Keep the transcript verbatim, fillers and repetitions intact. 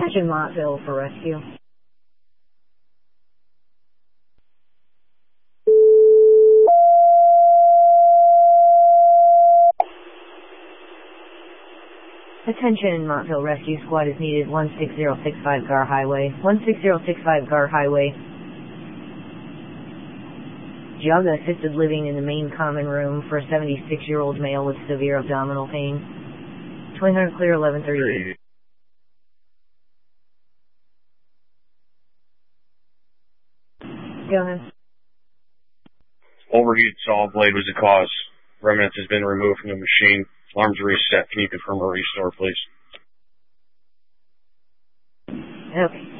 Attention Montville for rescue. Attention Montville Rescue Squad is needed. one six zero six five Gar Highway. one six zero six five Gar Highway. Jaga assisted living in the main common room for a seventy-six-year-old male with severe abdominal pain. Twin Hunter clear eleven thirty-eight. Go ahead. Overheat saw blade was the cause. Remnants has been removed from the machine. Alarms reset. Can you confirm a restore, please? Okay.